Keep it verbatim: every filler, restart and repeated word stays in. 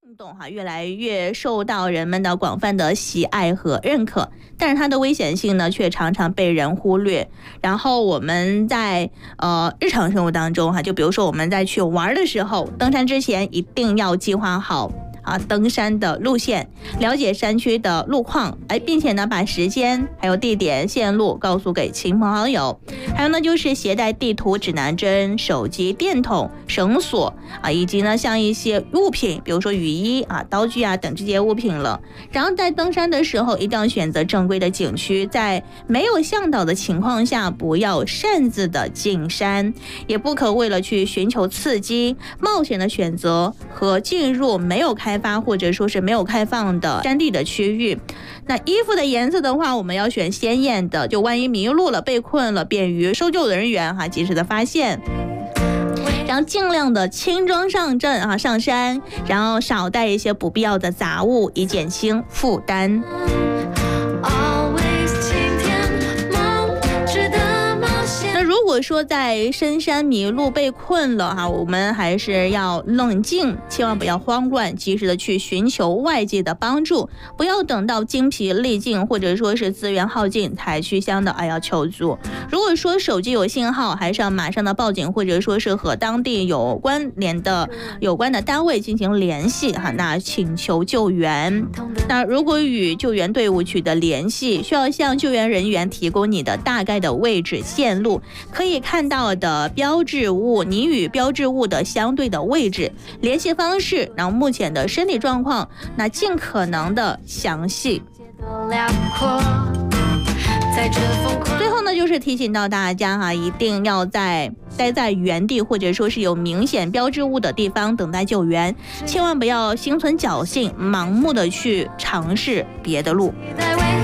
运动哈越来越受到人们的广泛的喜爱和认可，但是它的危险性呢却常常被人忽略。然后我们在呃日常生活当中哈，就比如说我们在去玩的时候，登山之前一定要计划好啊，登山的路线，了解山区的路况，哎，并且呢，把时间还有地点、线路告诉给亲朋好友。还有呢，就是携带地图、指南针、手机、电筒、绳索啊，以及呢，像一些物品，比如说雨衣啊、刀具啊等这些物品了。然后在登山的时候，一定要选择正规的景区，在没有向导的情况下，不要擅自的进山，也不可为了去寻求刺激、冒险的选择和进入没有开发或者说是没有开放的山地的区域。那衣服的颜色的话，我们要选鲜艳的，就万一迷路了、被困了，便于搜救人员哈及时的发现。然后尽量的轻装上阵啊，上山，然后少带一些不必要的杂物，以减轻负担。如果说在深山迷路被困了哈，我们还是要冷静，千万不要慌乱，及时的去寻求外界的帮助，不要等到精疲力尽或者说是资源耗尽才去向的哎要求助。如果说手机有信号，还是要马上的报警，或者说是和当地有关联的有关的单位进行联系哈，那请求救援。那如果与救援队伍取得联系，需要向救援人员提供你的大概的位置线路，可以看到的标志物，你与标志物的相对的位置、联系方式，然后目前的身体状况，那尽可能的详细。最后呢，就是提醒到大家哈，一定要在待在原地或者说是有明显标志物的地方等待救援，千万不要心存侥幸，盲目的去尝试别的路。